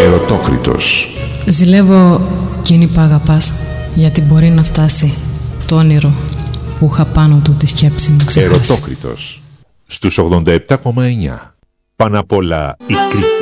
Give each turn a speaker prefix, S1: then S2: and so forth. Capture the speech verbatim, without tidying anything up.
S1: Ερωτόκριτος.
S2: Ζηλεύω εκείνη που αγαπάς, γιατί μπορεί να φτάσει το όνειρο που είχα πάνω του τη σκέψη μου ξεχάσει.
S1: Ερωτόκριτος στους ογδόντα επτά κόμμα εννιά. Πάνω απ' όλα η Κρήτη.